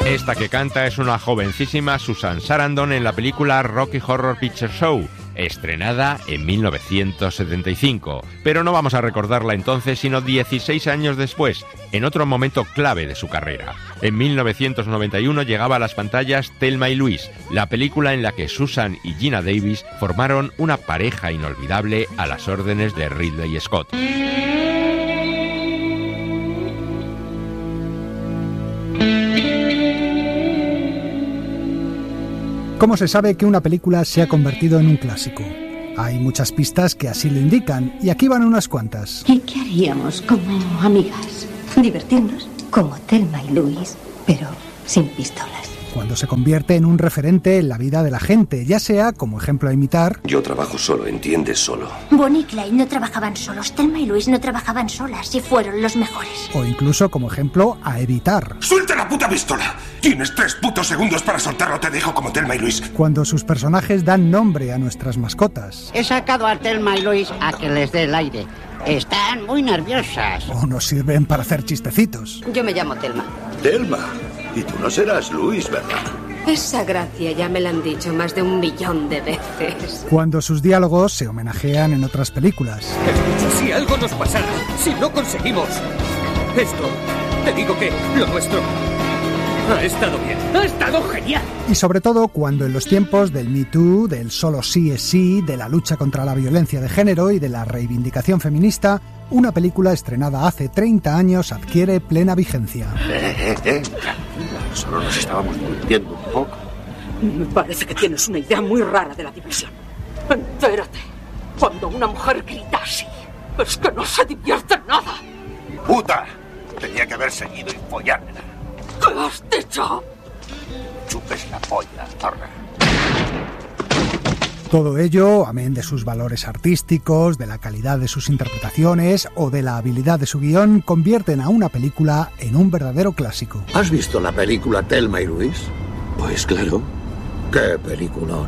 Esta que canta es una jovencísima Susan Sarandon en la película Rocky Horror Picture Show, estrenada en 1975. Pero no vamos a recordarla entonces, sino 16 años después, en otro momento clave de su carrera. En 1991 llegaba a las pantallas Thelma y Louise, la película en la que Susan y Geena Davis formaron una pareja inolvidable a las órdenes de Ridley Scott. ¿Cómo se sabe que una película se ha convertido en un clásico? Hay muchas pistas que así lo indican, y aquí van unas cuantas. ¿Y qué haríamos como amigas? ¿Divertirnos? Como Thelma y Louise, pero sin pistolas. Cuando se convierte en un referente en la vida de la gente, ya sea como ejemplo a imitar... Yo trabajo solo, ¿entiendes? Solo. Bonnie y Clyde no trabajaban solos, Thelma y Louise no trabajaban solas y fueron los mejores. O incluso como ejemplo a evitar. ¡Suelta la puta pistola! Tienes 3 putos segundos para soltarlo, te dejo como Thelma y Louise. Cuando sus personajes dan nombre a nuestras mascotas. He sacado a Thelma y Louise a que les dé el aire. Están muy nerviosas. O nos sirven para hacer chistecitos. Yo me llamo Thelma. Thelma. Y tú no serás Louise, ¿verdad? Esa gracia ya me la han dicho más de 1.000.000 de veces. Cuando sus diálogos se homenajean en otras películas. Escucha, si algo nos pasara, si no conseguimos esto, te digo que lo nuestro ha estado bien, ha estado genial. Y sobre todo cuando en los tiempos del Me Too, del solo sí es sí, de la lucha contra la violencia de género y de la reivindicación feminista, una película estrenada hace 30 años adquiere plena vigencia. Solo nos estábamos divirtiendo un poco. Me parece que tienes una idea muy rara de la diversión. Entérate, cuando una mujer grita así, es que no se divierte nada. ¡Puta! Tenía que haber seguido y follármela. ¿Qué has dicho? Chupes la polla, zorra. Todo ello, amén de sus valores artísticos, de la calidad de sus interpretaciones o de la habilidad de su guión, convierten a una película en un verdadero clásico. ¿Has visto la película Thelma y Louise? Pues claro. ¡Qué peliculón!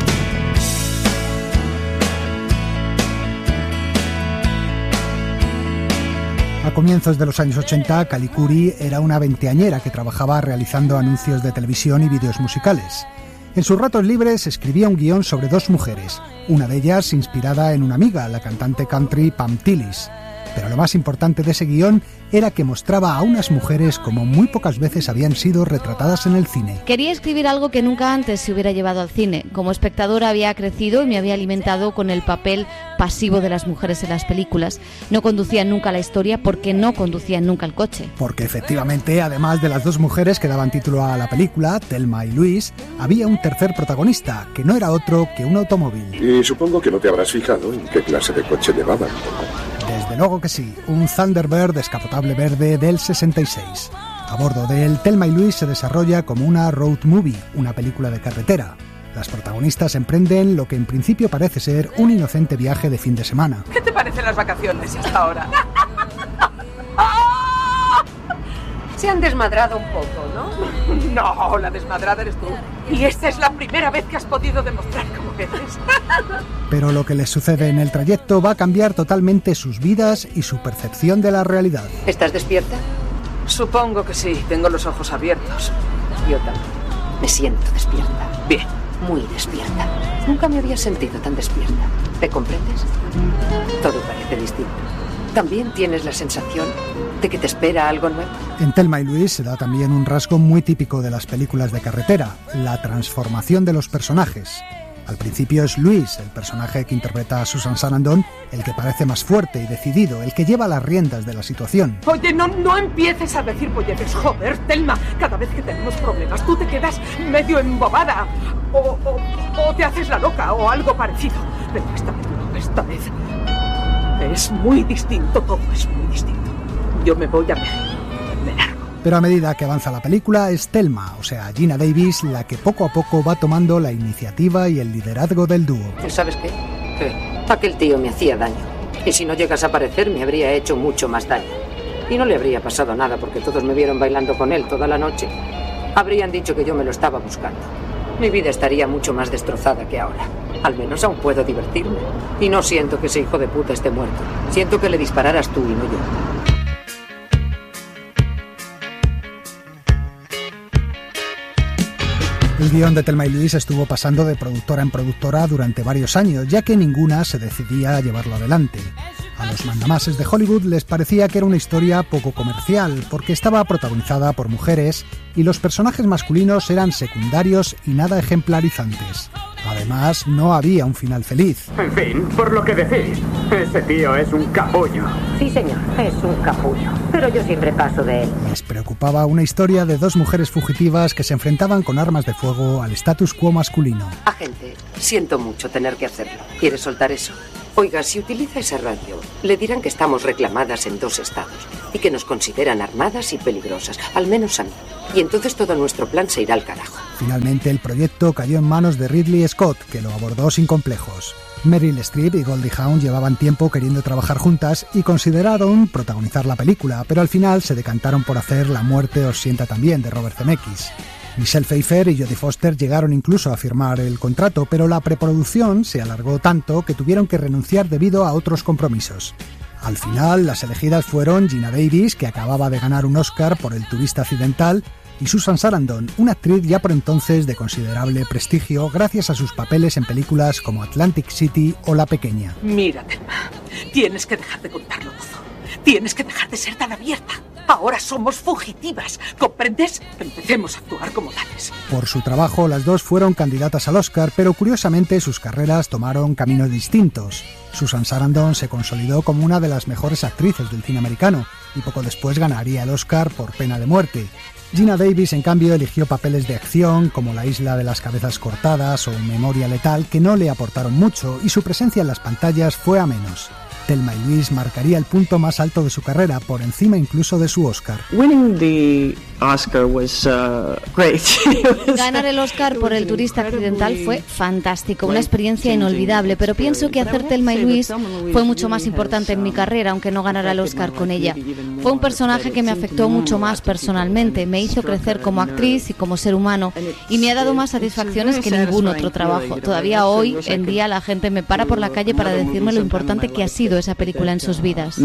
A comienzos de los años 80, Callie Curry era una veinteañera que trabajaba realizando anuncios de televisión y vídeos musicales. En sus ratos libres escribía un guión sobre 2 mujeres, una de ellas inspirada en una amiga, la cantante country Pam Tillis. Pero lo más importante de ese guión era que mostraba a unas mujeres como muy pocas veces habían sido retratadas en el cine. Quería escribir algo que nunca antes se hubiera llevado al cine. Como espectadora había crecido y me había alimentado con el papel pasivo de las mujeres en las películas. No conducían nunca la historia porque no conducían nunca el coche. Porque efectivamente, además de las 2 mujeres que daban título a la película, Thelma y Louise, había un tercer protagonista, que no era otro que un automóvil. Y supongo que no te habrás fijado en qué clase de coche llevaban. Desde luego que sí, un Thunderbird descapotable verde del 66. A bordo de él, Thelma y Louise se desarrolla como una road movie, una película de carretera. Las protagonistas emprenden lo que en principio parece ser un inocente viaje de fin de semana. ¿Qué te parecen las vacaciones hasta ahora? Se han desmadrado un poco, ¿no? No, la desmadrada eres tú. Y esta es la primera vez que has podido demostrar cómo eres. Pero lo que les sucede en el trayecto va a cambiar totalmente sus vidas y su percepción de la realidad. ¿Estás despierta? Supongo que sí, tengo los ojos abiertos. Yo también. Me siento despierta. Bien. Muy despierta. Nunca me había sentido tan despierta. ¿Me comprendes? Todo parece distinto. ¿También tienes la sensación de que te espera algo nuevo? En Thelma y Louise se da también un rasgo muy típico de las películas de carretera, la transformación de los personajes. Al principio es Louise, el personaje que interpreta a Susan Sarandon, el que parece más fuerte y decidido, el que lleva las riendas de la situación. Oye, no empieces a decir polletes. Joder, Thelma, cada vez que tenemos problemas tú te quedas medio embobada. O te haces la loca o algo parecido. Pero esta vez es muy distinto, todo es muy distinto. Yo me voy a me largo. Pero a medida que avanza la película es Thelma, o sea, Geena Davis, la que poco a poco va tomando la iniciativa y el liderazgo del dúo. ¿Sabes qué? Aquel tío me hacía daño. Y si no llegas a aparecer me habría hecho mucho más daño. Y no le habría pasado nada porque todos me vieron bailando con él toda la noche. Habrían dicho que yo me lo estaba buscando. Mi vida estaría mucho más destrozada que ahora. Al menos aún puedo divertirme. Y no siento que ese hijo de puta esté muerto. Siento que le dispararas tú y no yo. El guión de Thelma y Louise estuvo pasando de productora en productora durante varios años, ya que ninguna se decidía a llevarlo adelante. A los mandamases de Hollywood les parecía que era una historia poco comercial, porque estaba protagonizada por mujeres y los personajes masculinos eran secundarios y nada ejemplarizantes. Además, no había un final feliz. En fin, por lo que decís, ese tío es un capullo. Sí, señor, es un capullo, pero yo siempre paso de él. Les preocupaba una historia de dos mujeres fugitivas que se enfrentaban con armas de fuego al status quo masculino. Agente, siento mucho tener que hacerlo. ¿Quieres soltar eso? Oiga, si utiliza esa radio, le dirán que estamos reclamadas en 2 estados y que nos consideran armadas y peligrosas, al menos a mí. Y entonces todo nuestro plan se irá al carajo. Finalmente el proyecto cayó en manos de Ridley Scott, que lo abordó sin complejos. Meryl Streep y Goldie Hawn llevaban tiempo queriendo trabajar juntas y consideraron protagonizar la película, pero al final se decantaron por hacer La muerte os sienta también, de Robert Zemeckis. Michelle Pfeiffer y Jodie Foster llegaron incluso a firmar el contrato, pero la preproducción se alargó tanto que tuvieron que renunciar debido a otros compromisos. Al final, las elegidas fueron Geena Davis, que acababa de ganar un Oscar por El turista accidental, y Susan Sarandon, una actriz ya por entonces de considerable prestigio gracias a sus papeles en películas como Atlantic City o La pequeña. Mira, Thelma, tienes que dejar de contarlo todo. Tienes que dejar de ser tan abierta. Ahora somos fugitivas, ¿comprendes? Empecemos a actuar como tales. Por su trabajo, las dos fueron candidatas al Oscar, pero curiosamente sus carreras tomaron caminos distintos. Susan Sarandon se consolidó como una de las mejores actrices del cine americano y poco después ganaría el Oscar por Pena de muerte. Geena Davis, en cambio, eligió papeles de acción como La isla de las cabezas cortadas o Memoria letal, que no le aportaron mucho, y su presencia en las pantallas fue a menos. Thelma y Louise marcaría el punto más alto de su carrera, por encima incluso de su Oscar. Winning the Oscar was great. Ganar el Oscar por El turista accidental fue fantástico, una experiencia inolvidable, pero pienso que hacer Thelma y Louise fue mucho más importante en mi carrera, aunque no ganara el Oscar con ella. Fue un personaje que me afectó mucho más personalmente, me hizo crecer como actriz y como ser humano, y me ha dado más satisfacciones que ningún otro trabajo. Todavía hoy en día la gente me para por la calle para decirme lo importante que ha sido esa película en sus vidas.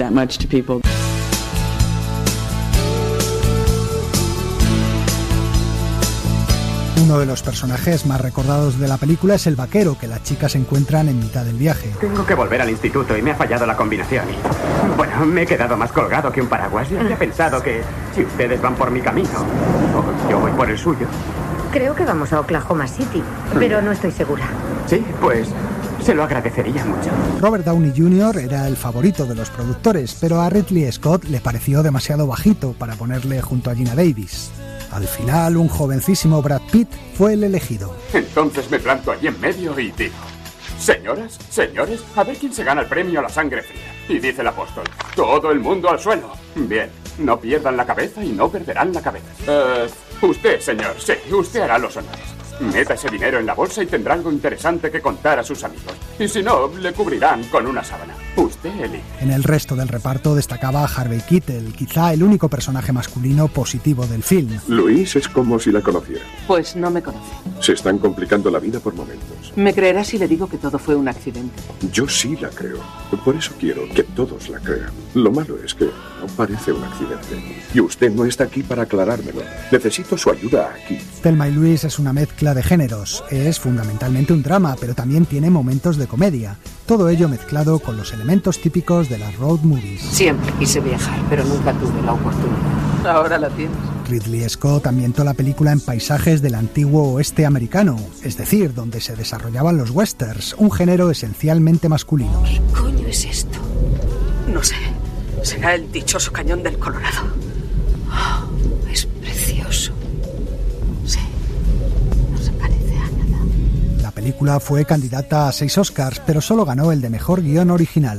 Uno de los personajes más recordados de la película es el vaquero que las chicas encuentran en mitad del viaje. Tengo que volver al instituto y me ha fallado la combinación. Bueno, me he quedado más colgado que un paraguas y había pensado que si ustedes van por mi camino, o yo voy por el suyo. Creo que vamos a Oklahoma City, pero no estoy segura. Sí, pues se lo agradecería mucho. Robert Downey Jr. era el favorito de los productores, pero a Ridley Scott le pareció demasiado bajito para ponerle junto a Geena Davis. Al final, un jovencísimo Brad Pitt fue el elegido. Entonces me planto allí en medio y digo: señoras, señores, a ver quién se gana el premio a la sangre fría. Y dice el apóstol: todo el mundo al suelo. Bien, no pierdan la cabeza y no perderán la cabeza. Usted, señor, sí, usted hará los honores. Meta ese dinero en la bolsa y tendrá algo interesante que contar a sus amigos. Y si no, le cubrirán con una sábana. Usted elige. En el resto del reparto destacaba Harvey Keitel, quizá el único personaje masculino positivo del film. Louise es como si la conociera. Pues no me conoce. Se están complicando la vida por momentos. ¿Me creerá si le digo que todo fue un accidente? Yo sí la creo. Por eso quiero que todos la crean. Lo malo es que no parece un accidente. Y usted no está aquí para aclarármelo. Necesito su ayuda aquí. Thelma y Louise es una mezcla de géneros. Es fundamentalmente un drama, pero también tiene momentos de comedia. Todo ello mezclado con los elementos típicos de las road movies. Siempre quise viajar, pero nunca tuve la oportunidad. Ahora la tienes. Ridley Scott ambientó la película en paisajes del antiguo oeste americano, es decir, donde se desarrollaban los westerns, un género esencialmente masculino. ¿Qué coño es esto? No sé. Será el dichoso cañón del Colorado. Oh, es precioso. Sí. No se parece a nada. La película fue candidata a 6 Oscars, pero solo ganó el de Mejor Guión Original.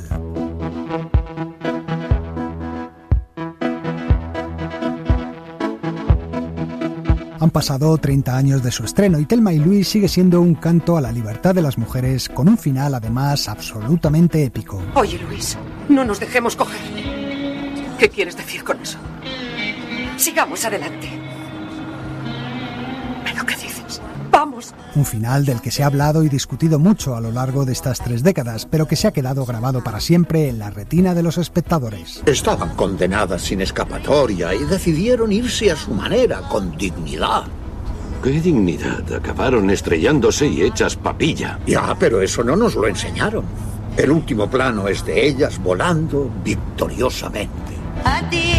Han pasado 30 años de su estreno y Thelma y Louise sigue siendo un canto a la libertad de las mujeres, con un final además absolutamente épico. Oye, Luis, no nos dejemos coger. ¿Qué quieres decir con eso? Sigamos adelante. ¿Pero qué dices? ¡Vamos! Un final del que se ha hablado y discutido mucho a lo largo de estas 3 décadas, pero que se ha quedado grabado para siempre en la retina de los espectadores. Estaban condenadas sin escapatoria y decidieron irse a su manera, con dignidad. qué dignidad. Acabaron estrellándose y hechas papilla. Ya, pero eso no nos lo enseñaron. El último plano es de ellas volando victoriosamente.